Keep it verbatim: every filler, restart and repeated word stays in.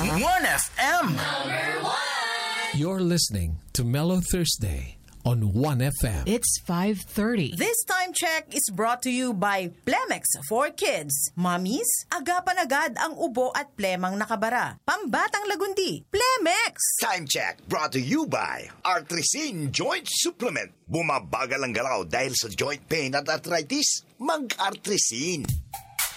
one F M. You're listening to Mellow Thursday on one F M. It's five thirty. This time check is brought to you by Plemex for Kids. Mommies, agapan agad ang ubo at plemang nakabara. Pambatang lagundi, Plemex! Time check brought to you by Artrisin Joint Supplement. Bumabagal ang galaw dahil sa joint pain at arthritis. Mag-Artrisin.